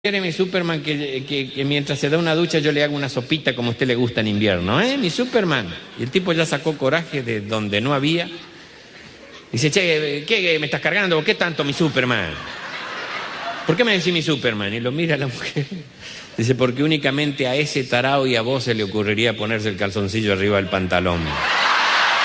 quiere mi Superman que mientras se da una ducha yo le hago una sopita como a usted le gusta en invierno, ¿eh? Mi Superman. Y el tipo ya sacó coraje de donde no había. Dice, che, ¿qué me estás cargando? ¿Qué tanto mi Superman? ¿Por qué me decís mi Superman? Y lo mira la mujer. Dice, porque únicamente a ese tarao y a vos se le ocurriría ponerse el calzoncillo arriba del pantalón.